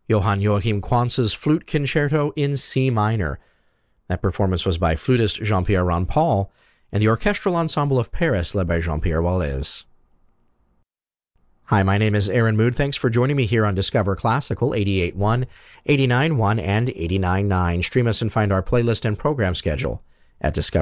Johann Joachim Quantz's Flute Concerto in C minor. That performance was by flutist Jean-Pierre Rampal and the Orchestral Ensemble of Paris led by Jean-Pierre Wallace. Hi, my name is Aaron Mood. Thanks for joining me here on Discover Classical 88.1, 89.1, and 89.9. Stream us and find our playlist and program schedule at Discover.